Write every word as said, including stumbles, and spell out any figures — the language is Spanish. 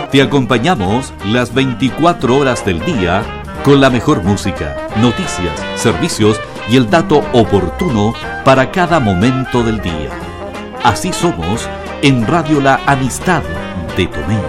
Te acompañamos las veinticuatro horas del día con la mejor música, noticias, servicios y el dato oportuno para cada momento del día. Así somos en Radio La Amistad de Tomé.